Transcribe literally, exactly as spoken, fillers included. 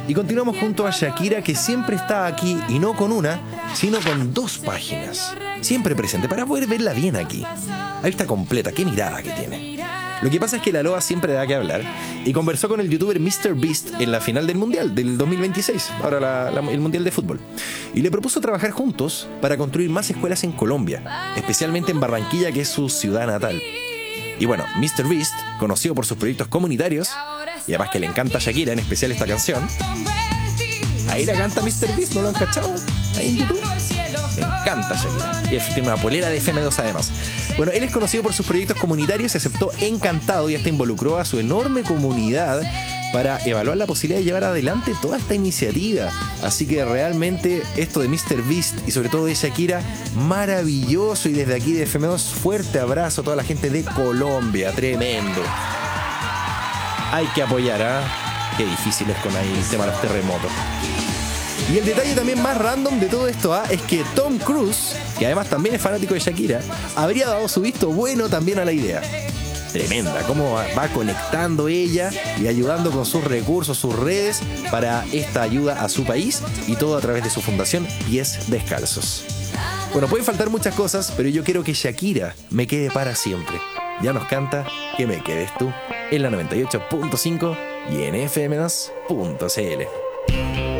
Y continuamos junto a Shakira, que siempre está aquí, y no con una, sino con dos páginas. Siempre presente, para poder verla bien aquí. Ahí está completa, qué mirada que tiene. Lo que pasa es que la loa siempre da que hablar, y conversó con el youtuber míster Beast en la final del Mundial del dos mil veintiséis, ahora la, la, el Mundial de Fútbol. Y le propuso trabajar juntos para construir más escuelas en Colombia, especialmente en Barranquilla, que es su ciudad natal. Y bueno, míster Beast, conocido por sus proyectos comunitarios, y además que le encanta a Shakira, en especial esta canción. Ahí la canta míster Beast, ¿no lo han cachado? Ahí en YouTube. Me encanta Shakira. Y tiene una polera de F M dos además. Bueno, él es conocido por sus proyectos comunitarios y aceptó encantado y hasta involucró a su enorme comunidad para evaluar la posibilidad de llevar adelante toda esta iniciativa. Así que realmente esto de míster Beast y sobre todo de Shakira, maravilloso. Y desde aquí de F M dos, fuerte abrazo a toda la gente de Colombia. Tremendo. Hay que apoyar, ¿ah? ¿eh? Qué difícil es con ahí el tema de los terremotos. Y el detalle también más random de todo esto ¿ah? es que Tom Cruise, que además también es fanático de Shakira, habría dado su visto bueno también a la idea. Tremenda, cómo va conectando ella y ayudando con sus recursos, sus redes para esta ayuda a su país, y todo a través de su fundación Pies Descalzos. Bueno, pueden faltar muchas cosas, pero yo quiero que Shakira me quede para siempre. Ya nos canta Que me quedes tú en la noventa y ocho punto cinco y en f m dos punto c l.